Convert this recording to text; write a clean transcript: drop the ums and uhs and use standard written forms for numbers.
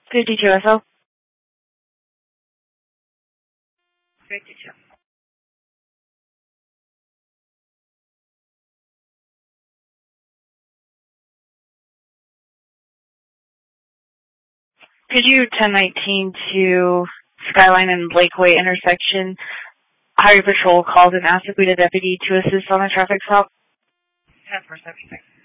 52SO. 52. Could you 1019 to Skyline and Blakeway intersection? Highway Patrol called and asked if we had a deputy to assist on the traffic stop. 10-476.